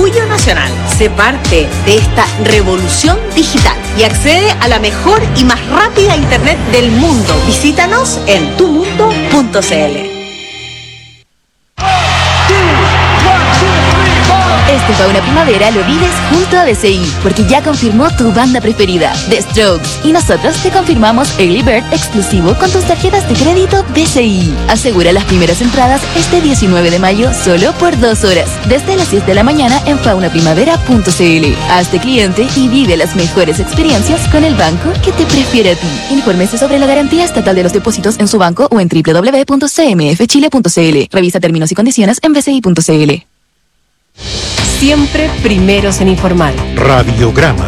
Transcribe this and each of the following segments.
orgullo nacional. Sé parte de esta revolución digital y accede a la mejor y más rápida internet del mundo. Visítanos en tumundo.cl. Este Fauna Primavera lo vives junto a DCI, porque ya confirmó tu banda preferida, The Strokes, y nosotros te confirmamos Early Bird exclusivo con tus tarjetas de crédito DCI. Asegura las primeras entradas este 19 de mayo solo por 2 horas, desde las 10 de la mañana en faunaprimavera.cl. Hazte cliente y vive las mejores experiencias con el banco que te prefiere a ti. Infórmese sobre la garantía estatal de los depósitos en su banco o en www.cmfchile.cl. Revisa términos y condiciones en bci.cl. Siempre primeros en informar. Radiograma.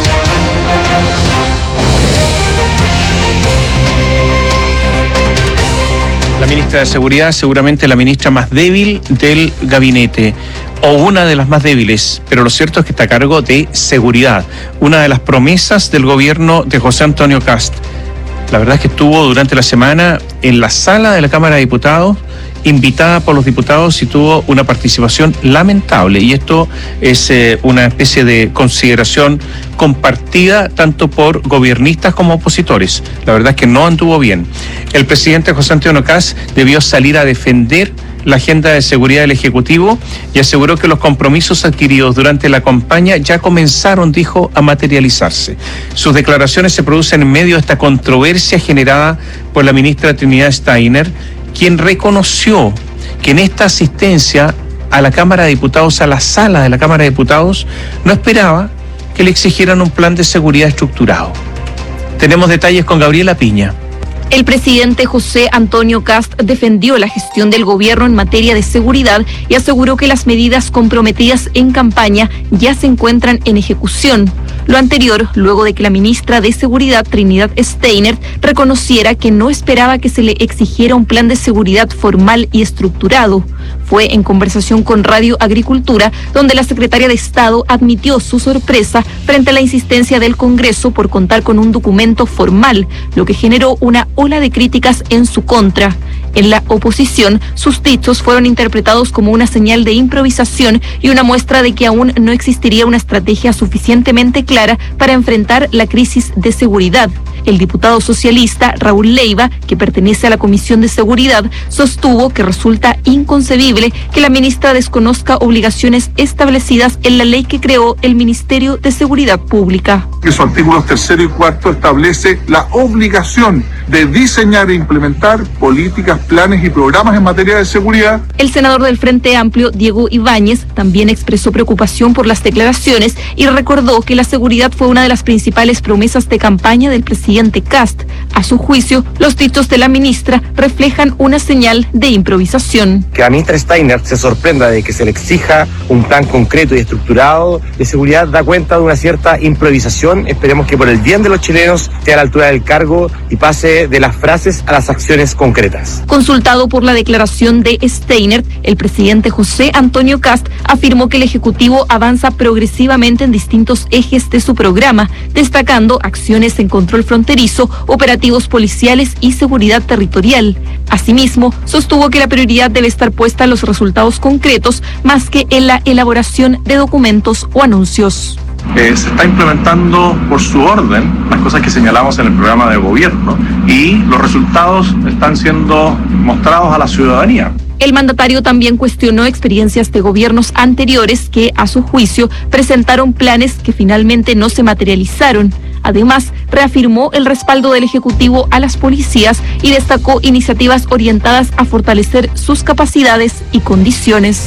La ministra de Seguridad, seguramente la ministra más débil del gabinete, o una de las más débiles, pero lo cierto es que está a cargo de seguridad, una de las promesas del gobierno de José Antonio Kast. La verdad es que estuvo durante la semana en la sala de la Cámara de Diputados, invitada por los diputados, y tuvo una participación lamentable, y esto es una especie de consideración compartida tanto por gobiernistas como opositores. La verdad es que no anduvo bien. El presidente José Antonio Kast debió salir a defender la agenda de seguridad del Ejecutivo y aseguró que los compromisos adquiridos durante la campaña ya comenzaron, dijo, a materializarse. Sus declaraciones se producen en medio de esta controversia generada por la ministra Trinidad Steiner, quien reconoció que en esta asistencia a la Cámara de Diputados, a la sala de la Cámara de Diputados, no esperaba que le exigieran un plan de seguridad estructurado. Tenemos detalles con Gabriela Piña. El presidente José Antonio Kast defendió la gestión del gobierno en materia de seguridad y aseguró que las medidas comprometidas en campaña ya se encuentran en ejecución. Lo anterior, luego de que la ministra de Seguridad, Trinidad Steiner, reconociera que no esperaba que se le exigiera un plan de seguridad formal y estructurado. Fue en conversación con Radio Agricultura, donde la secretaria de Estado admitió su sorpresa frente a la insistencia del Congreso por contar con un documento formal, lo que generó una ola de críticas en su contra. En la oposición, sus dichos fueron interpretados como una señal de improvisación y una muestra de que aún no existiría una estrategia suficientemente clara para enfrentar la crisis de seguridad. El diputado socialista Raúl Leiva, que pertenece a la Comisión de Seguridad, sostuvo que resulta inconcebible que la ministra desconozca obligaciones establecidas en la ley que creó el Ministerio de Seguridad Pública. Que sus artículos 3 y 4 establece la obligación de diseñar e implementar políticas, planes y programas en materia de seguridad. El senador del Frente Amplio, Diego Ibáñez, también expresó preocupación por las declaraciones y recordó que la seguridad fue una de las principales promesas de campaña del presidente Kast. A su juicio, los dichos de la ministra reflejan una señal de improvisación. Que la ministra Steiner se sorprenda de que se le exija un plan concreto y estructurado de seguridad da cuenta de una cierta improvisación. Esperemos que por el bien de los chilenos esté a la altura del cargo y pase de las frases a las acciones concretas. Consultado por la declaración de Steiner, el presidente José Antonio Kast afirmó que el Ejecutivo avanza progresivamente en distintos ejes de su programa, destacando acciones en control fronterizo, operativos policiales y seguridad territorial. Asimismo, sostuvo que la prioridad debe estar puesta en los resultados concretos más que en la elaboración de documentos o anuncios. Se está implementando por su orden las cosas que señalamos en el programa de gobierno y los resultados están siendo mostrados a la ciudadanía. El mandatario también cuestionó experiencias de gobiernos anteriores que, a su juicio, presentaron planes que finalmente no se materializaron. Además, reafirmó el respaldo del Ejecutivo a las policías y destacó iniciativas orientadas a fortalecer sus capacidades y condiciones.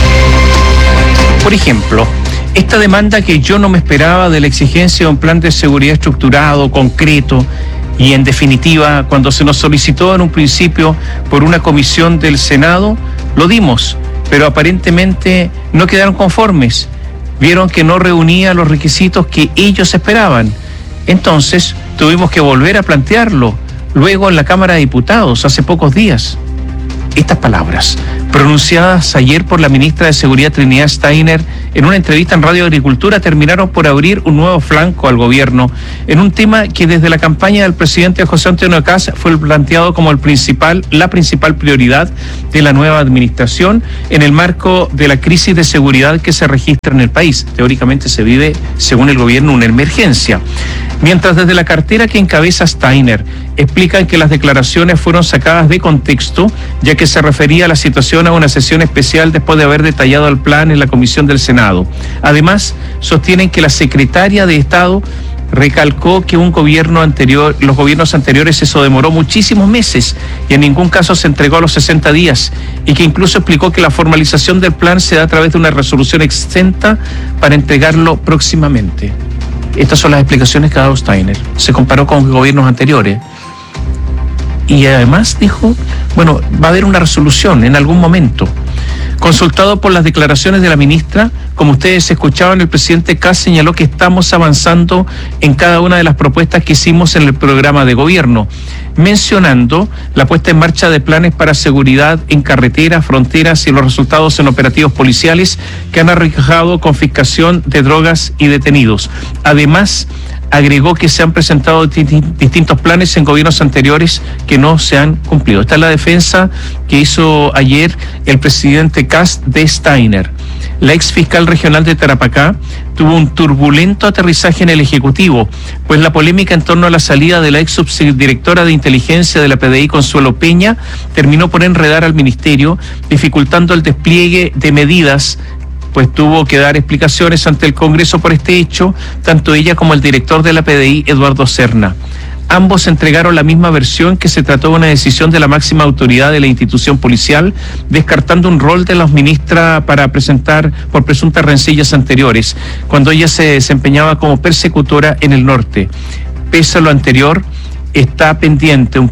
Por ejemplo, esta demanda que yo no me esperaba de la exigencia de un plan de seguridad estructurado, concreto, y en definitiva, cuando se nos solicitó en un principio por una comisión del Senado, lo dimos, pero aparentemente no quedaron conformes. Vieron que no reunía los requisitos que ellos esperaban. Entonces, tuvimos que volver a plantearlo, luego en la Cámara de Diputados, hace pocos días. Estas palabras, pronunciadas ayer por la ministra de Seguridad Trinidad Steiner en una entrevista en Radio Agricultura, terminaron por abrir un nuevo flanco al gobierno en un tema que desde la campaña del presidente José Antonio Kast fue planteado como la principal prioridad de la nueva administración en el marco de la crisis de seguridad que se registra en el país. Teóricamente se vive, según el gobierno, una emergencia. Mientras desde la cartera que encabeza Steiner explican que las declaraciones fueron sacadas de contexto, ya que se refería a la situación a una sesión especial después de haber detallado el plan en la Comisión del Senado. Además, sostienen que la secretaria de Estado recalcó que los gobiernos anteriores eso demoró muchísimos meses y en ningún caso se entregó a los 60 días, y que incluso explicó que la formalización del plan se da a través de una resolución exenta para entregarlo próximamente. Estas son las explicaciones que ha dado Steiner. Se comparó con gobiernos anteriores. Y además dijo, bueno, va a haber una resolución en algún momento. Consultado por las declaraciones de la ministra, como ustedes escuchaban, el presidente Kast señaló que estamos avanzando en cada una de las propuestas que hicimos en el programa de gobierno, mencionando la puesta en marcha de planes para seguridad en carreteras, fronteras y los resultados en operativos policiales que han arrojado confiscación de drogas y detenidos. Además, agregó que se han presentado distintos planes en gobiernos anteriores que no se han cumplido. Esta es la defensa que hizo ayer el presidente Kast de Steiner. La ex fiscal regional de Tarapacá tuvo un turbulento aterrizaje en el Ejecutivo, pues la polémica en torno a la salida de la ex subdirectora de inteligencia de la PDI, Consuelo Peña, terminó por enredar al ministerio, dificultando el despliegue de medidas, pues tuvo que dar explicaciones ante el Congreso por este hecho, tanto ella como el director de la PDI, Eduardo Serna. Ambos entregaron la misma versión, que se trató de una decisión de la máxima autoridad de la institución policial, descartando un rol de la ministra para presentar por presuntas rencillas anteriores, cuando ella se desempeñaba como persecutora en el norte. Pese a lo anterior, está pendiente un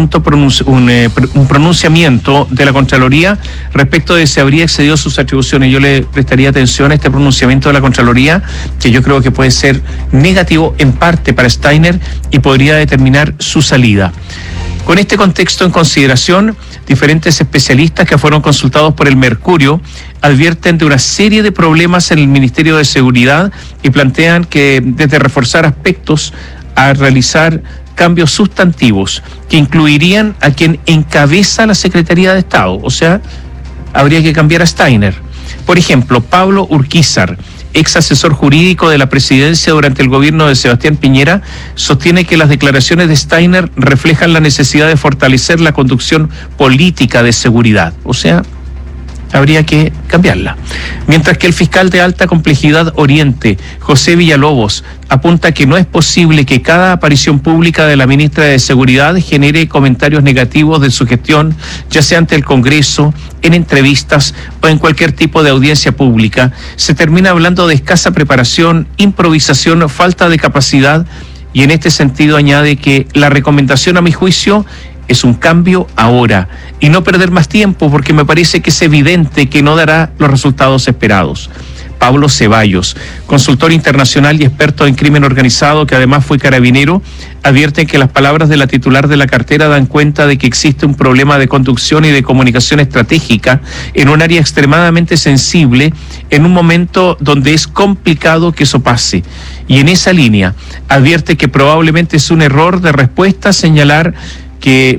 pronunciamiento de la Contraloría respecto de si habría excedido sus atribuciones. Yo le prestaría atención a este pronunciamiento de la Contraloría, que yo creo que puede ser negativo en parte para Steiner y podría determinar su salida. Con este contexto en consideración, diferentes especialistas que fueron consultados por el Mercurio advierten de una serie de problemas en el Ministerio de Seguridad y plantean que desde reforzar aspectos a realizar cambios sustantivos que incluirían a quien encabeza la Secretaría de Estado. O sea, habría que cambiar a Steiner. Por ejemplo, Pablo Urquizar, ex asesor jurídico de la presidencia durante el gobierno de Sebastián Piñera, sostiene que las declaraciones de Steiner reflejan la necesidad de fortalecer la conducción política de seguridad. O sea, habría que cambiarla. Mientras que el fiscal de alta complejidad Oriente, José Villalobos, apunta que no es posible que cada aparición pública de la ministra de Seguridad genere comentarios negativos de su gestión, ya sea ante el Congreso, en entrevistas o en cualquier tipo de audiencia pública. Se termina hablando de escasa preparación, improvisación, falta de capacidad, y en este sentido añade que la recomendación, a mi juicio, es un cambio ahora y no perder más tiempo, porque me parece que es evidente que no dará los resultados esperados. Pablo Ceballos, consultor internacional y experto en crimen organizado, que además fue carabinero, advierte que las palabras de la titular de la cartera dan cuenta de que existe un problema de conducción y de comunicación estratégica en un área extremadamente sensible, en un momento donde es complicado que eso pase. Y en esa línea advierte que probablemente es un error de respuesta señalar que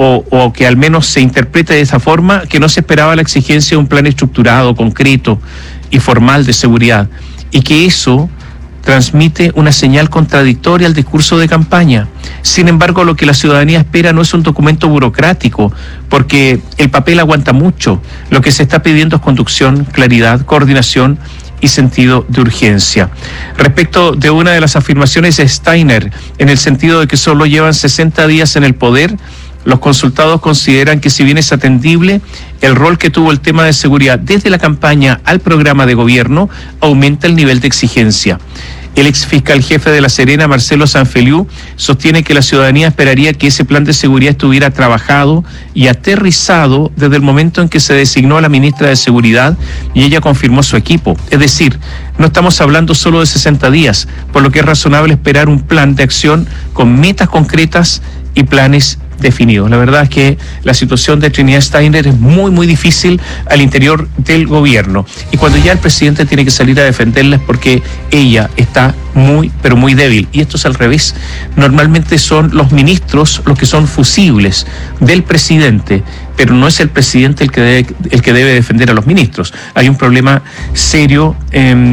o que al menos se interprete de esa forma, que no se esperaba la exigencia de un plan estructurado, concreto y formal de seguridad, y que eso transmite una señal contradictoria al discurso de campaña. Sin embargo, lo que la ciudadanía espera no es un documento burocrático, porque el papel aguanta mucho. Lo que se está pidiendo es conducción, claridad, coordinación y sentido de urgencia. Respecto de una de las afirmaciones de Steiner, en el sentido de que solo llevan 60 días en el poder, los consultados consideran que, si bien es atendible, el rol que tuvo el tema de seguridad desde la campaña al programa de gobierno aumenta el nivel de exigencia. El ex fiscal jefe de La Serena, Marcelo Sanfeliu, sostiene que la ciudadanía esperaría que ese plan de seguridad estuviera trabajado y aterrizado desde el momento en que se designó a la ministra de Seguridad y ella confirmó su equipo. Es decir, no estamos hablando solo de 60 días, por lo que es razonable esperar un plan de acción con metas concretas y planes definido. La verdad es que la situación de Trinidad Steiner es muy, muy difícil al interior del gobierno. Y cuando ya el presidente tiene que salir a defenderla es porque ella está muy, pero muy débil. Y esto es al revés. Normalmente son los ministros los que son fusibles del presidente, pero no es el presidente el que debe defender a los ministros. Hay un problema serio